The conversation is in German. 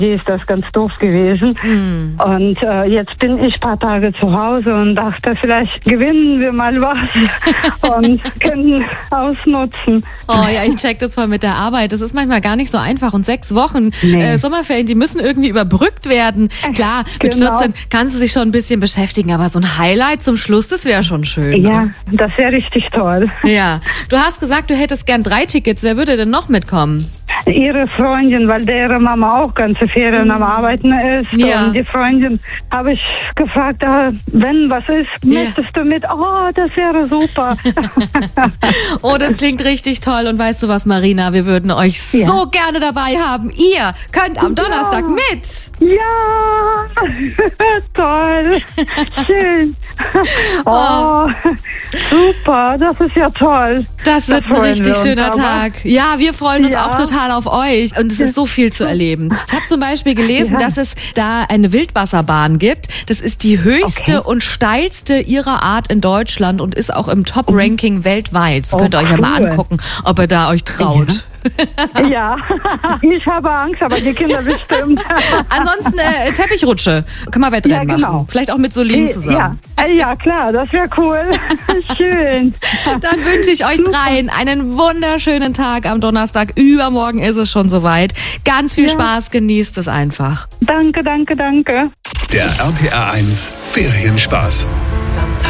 ist das ganz doof gewesen. Und jetzt bin ich ein paar Tage zu Hause und dachte, vielleicht gewinnen wir mal was und können ausnutzen. Oh ja, ich check das voll mit der Arbeit. Das ist manchmal gar nicht so einfach. Und 6 Wochen Sommerferien, die müssen irgendwie überbrückt werden. Klar, mit 14 kannst du dich schon ein bisschen beschäftigen, aber so ein Highlight zum Schluss, das wäre schon schön. Ja, das wäre richtig toll. Ja, du hast gesagt, du hättest gern 3 Tickets. Wer würde denn noch mitkommen? Ihre Freundin, weil deren Mama auch ganze Ferien am Arbeiten ist. Ja. Und die Freundin habe ich gefragt, wenn was ist, möchtest du mit? Oh, das wäre super. Oh, das klingt richtig toll. Und weißt du was, Marina, wir würden euch so gerne dabei haben. Ihr könnt am Donnerstag mit. Ja, toll, schön. Oh, super, das ist ja toll. Das wird ein richtig schöner Tag. Ja, wir freuen uns auch total auf euch. Und es ist so viel zu erleben. Ich habe zum Beispiel gelesen, dass es da eine Wildwasserbahn gibt. Das ist die höchste und steilste ihrer Art in Deutschland und ist auch im Top-Ranking weltweit. Das könnt ihr euch ja mal angucken, ob ihr da euch traut. Ja, ich habe Angst, aber die Kinder bestimmt. Ansonsten Teppichrutsche. Kann man Wettrennen machen. Vielleicht auch mit Solin zusammen. Ja, klar, das wäre cool. Schön. Dann wünsche ich euch dreien einen wunderschönen Tag am Donnerstag. Übermorgen ist es schon soweit. Ganz viel Spaß, genießt es einfach. Danke, danke, danke. Der RPR 1 Ferienspaß.